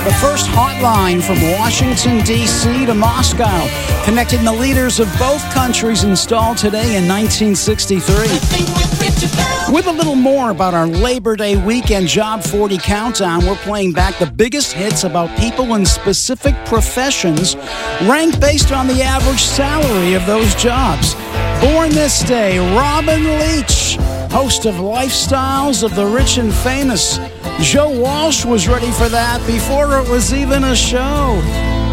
The first hotline from Washington, D.C. to Moscow, connecting the leaders of both countries, installed today in 1963. With a little more about our Labor Day weekend Job 40 countdown, we're playing back the biggest hits about people in specific professions, ranked based on the average salary of those jobs. Born this day, Robin Leach, host of Lifestyles of the Rich and Famous. Joe Walsh was ready for that before it was even a show.